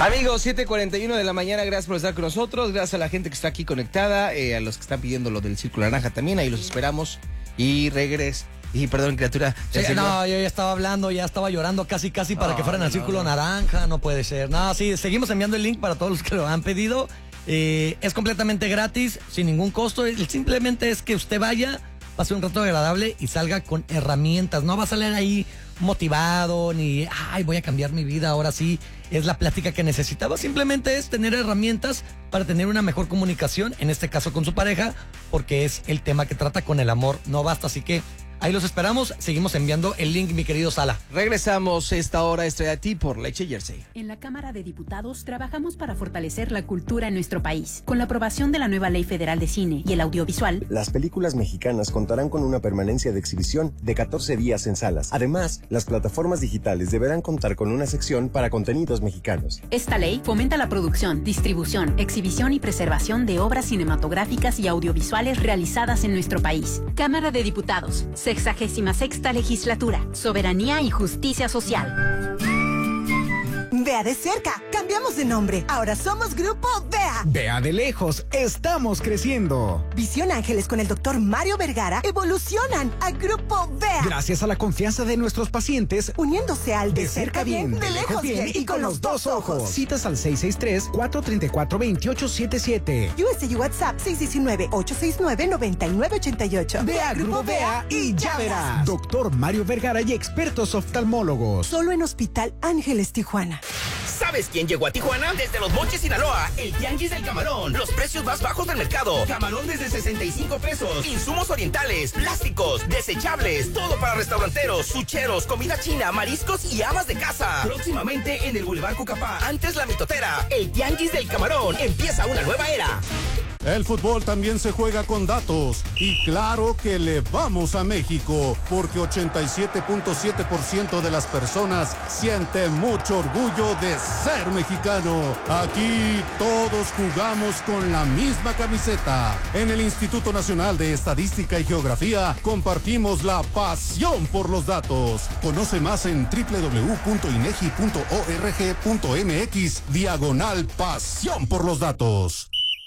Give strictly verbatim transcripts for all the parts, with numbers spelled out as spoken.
Amigos, siete cuarenta y uno de la mañana, gracias por estar con nosotros, gracias a la gente que está aquí conectada, eh, a los que están pidiendo lo del Círculo Naranja también, ahí los esperamos y regres. Y perdón, criatura. Sí, no, yo ya estaba hablando, ya estaba llorando casi, casi para no, que fueran no, al Círculo no, no. Naranja, no puede ser. No, sí, seguimos enviando el link para todos los que lo han pedido. Eh, es completamente gratis, sin ningún costo. Simplemente es que usted vaya, pase un rato agradable y salga con herramientas. No va a salir ahí motivado, ni, ay, voy a cambiar mi vida, ahora sí. Es la plática que necesitaba. Simplemente es tener herramientas para tener una mejor comunicación, en este caso con su pareja, porque es el tema que trata con el amor. No basta, así que ahí los esperamos. Seguimos enviando el link, mi querido Sala. Regresamos esta hora, estoy a ti por Leche Jersey. En la Cámara de Diputados trabajamos para fortalecer la cultura en nuestro país. Con la aprobación de la nueva Ley Federal de Cine y el Audiovisual, las películas mexicanas contarán con una permanencia de exhibición de catorce días en salas. Además, las plataformas digitales deberán contar con una sección para contenidos mexicanos. Esta ley fomenta la producción, distribución, exhibición y preservación de obras cinematográficas y audiovisuales realizadas en nuestro país. Cámara de Diputados, sexagésima sexta legislatura, soberanía y justicia social. Vea de cerca, cambiamos de nombre. Ahora somos Grupo V E A. Vea de lejos, estamos creciendo. Visión Ángeles con el doctor Mario Vergara evolucionan a Grupo V E A. Gracias a la confianza de nuestros pacientes, uniéndose al de, de cerca bien, de lejos bien y con los dos ojos. Citas al seis seis tres, cuatro tres cuatro, dos ocho siete siete. U S y WhatsApp seis uno nueve, ocho seis nueve, nueve nueve ocho ocho. Ve a Grupo V E A y ya verás. Doctor Mario Vergara y expertos oftalmólogos. Solo en Hospital Ángeles, Tijuana. ¿Sabes quién llegó a Tijuana? Desde Los Mochis, Sinaloa, el Tianguis del Camarón. Los precios más bajos del mercado. Camarón desde sesenta y cinco pesos. Insumos orientales, plásticos, desechables. Todo para restauranteros, sucheros, comida china, mariscos y amas de casa. Próximamente en el Boulevard Cucapá. Antes La Mitotera. El Tianguis del Camarón. Empieza una nueva era. El fútbol también se juega con datos y claro que le vamos a México porque ochenta y siete punto siete por ciento de las personas sienten mucho orgullo de ser mexicano. Aquí todos jugamos con la misma camiseta. En el Instituto Nacional de Estadística y Geografía compartimos la pasión por los datos. Conoce más en doble u doble u doble u punto inegi punto org punto mx diagonal pasión por los datos.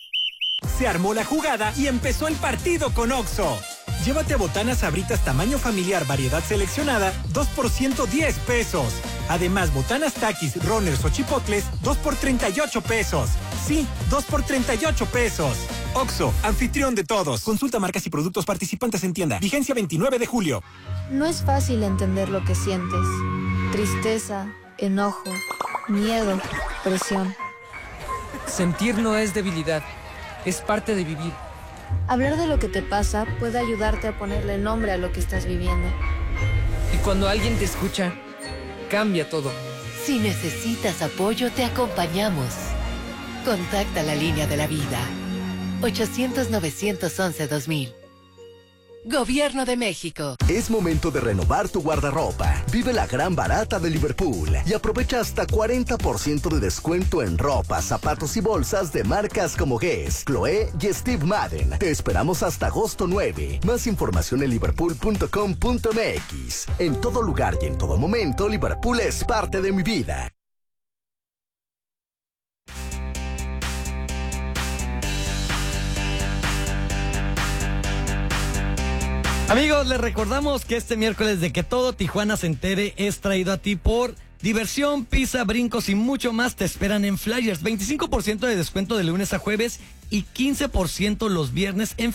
Se armó la jugada y empezó el partido con Oxxo. Llévate botanas Sabritas tamaño familiar, variedad seleccionada, dos por ciento diez pesos. Además, botanas Takis, Runners o Chipotles, dos por treinta y ocho pesos. Sí, dos por treinta y ocho pesos. Oxxo, anfitrión de todos. Consulta marcas y productos participantes en tienda. Vigencia veintinueve de julio. No es fácil entender lo que sientes. Tristeza, enojo, miedo, presión. Sentir no es debilidad. Es parte de vivir. Hablar de lo que te pasa puede ayudarte a ponerle nombre a lo que estás viviendo. Y cuando alguien te escucha, cambia todo. Si necesitas apoyo, te acompañamos. Contacta la línea de la vida. ochocientos, novecientos once, dos mil. Gobierno de México. Es momento de renovar tu guardarropa. Vive la gran barata de Liverpool y aprovecha hasta cuarenta por ciento de descuento en ropa, zapatos y bolsas de marcas como Guess, Chloé y Steve Madden. Te esperamos hasta agosto nueve. Más información en liverpool punto com punto mx. En todo lugar y en todo momento, Liverpool es parte de mi vida. Amigos, les recordamos que este miércoles de Que Todo Tijuana se entere es traído a ti por diversión, pizza, brincos y mucho más te esperan en Flyers. veinticinco por ciento de descuento de lunes a jueves y quince por ciento los viernes en